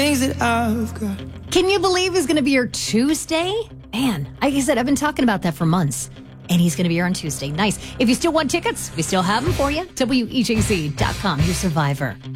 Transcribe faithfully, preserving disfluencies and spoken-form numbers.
things that I've got. Can you believe he's going to be here Tuesday? Man, like I said, I've been talking about that for months. And he's going to be here on Tuesday. Nice. If you still want tickets, we still have them for you. W E J C dot com, your survivor.